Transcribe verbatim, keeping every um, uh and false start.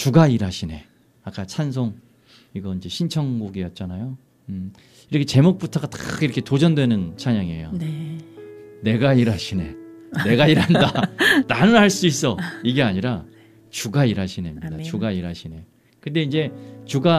주가 일하시네. 아까 찬송 이거 이제 신청곡이었잖아요. 음, 이렇게 제목부터가 딱 이렇게 도전되는 찬양이에요. 네. 내가 일하시네. 내가 일한다. 나는 할 수 있어. 이게 아니라 주가 일하시네입니다. 아멘. 주가 일하시네. 근데 이제 주가